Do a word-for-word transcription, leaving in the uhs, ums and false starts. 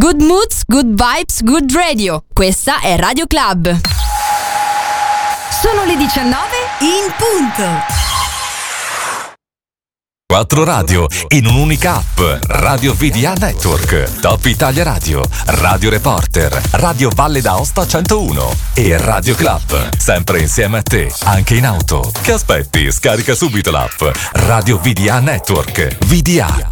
Good moods, good vibes, good radio. Questa è Radio Club. Sono le diciannove in punto. Quattro radio in un'unica app. Radio V D A Network, Top Italia Radio, Radio Reporter, Radio Valle d'Aosta centouno e Radio Club. Sempre insieme a te, anche in auto. Che aspetti? Scarica subito l'app Radio V D A Network. V D A.